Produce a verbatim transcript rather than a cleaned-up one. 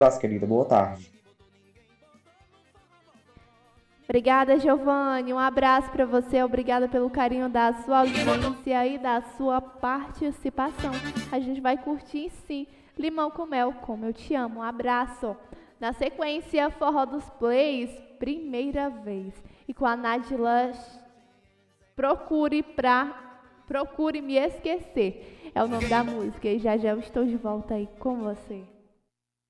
abraço, querida. Boa tarde. Obrigada, Giovanni. Um abraço para você. Obrigada pelo carinho da sua audiência e da sua participação. A gente vai curtir, sim, Limão com Mel, como eu te amo. Um abraço. Na sequência, Forró dos Plays, Primeira Vez. E com a Nadila, Procure pra... Procure Me Esquecer. É o nome da música. E já já eu estou de volta aí com você.